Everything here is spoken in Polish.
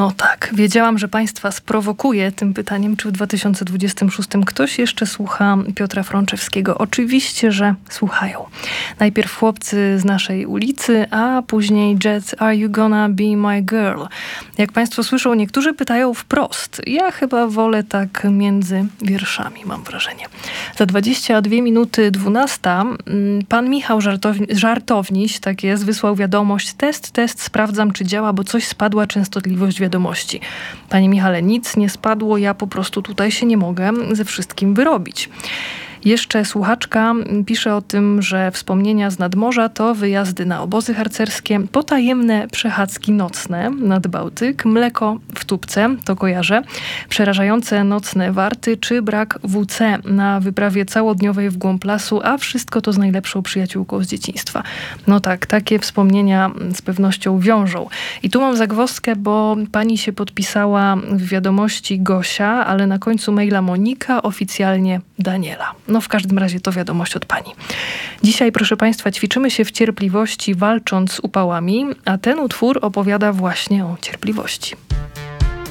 No tak, wiedziałam, że Państwa sprowokuje tym pytaniem, czy w 2026 ktoś jeszcze słucha Piotra Frączewskiego. Oczywiście, że słuchają. Najpierw chłopcy z naszej ulicy, a później Jet, Are You Gonna Be My Girl? Jak Państwo słyszą, niektórzy pytają wprost. Ja chyba wolę tak między wierszami, mam wrażenie. Za 22 minuty 12 pan Michał Żartowniś, tak jest, wysłał wiadomość. Test, sprawdzam, czy działa, bo coś spadła częstotliwość wiadomości. Panie Michale, nic nie spadło, ja po prostu tutaj się nie mogę ze wszystkim wyrobić. Jeszcze słuchaczka pisze o tym, że wspomnienia z nadmorza to wyjazdy na obozy harcerskie, potajemne przechadzki nocne nad Bałtyk, mleko w tubce, to kojarzę, przerażające nocne warty czy brak WC na wyprawie całodniowej w głąb lasu, a wszystko to z najlepszą przyjaciółką z dzieciństwa. No tak, takie wspomnienia z pewnością wiążą. I tu mam zagwozdkę, bo pani się podpisała w wiadomości Gosia, ale na końcu maila Monika, oficjalnie Daniela. No w każdym razie to wiadomość od pani. Dzisiaj, proszę Państwa, ćwiczymy się w cierpliwości, walcząc z upałami, a ten utwór opowiada właśnie o cierpliwości.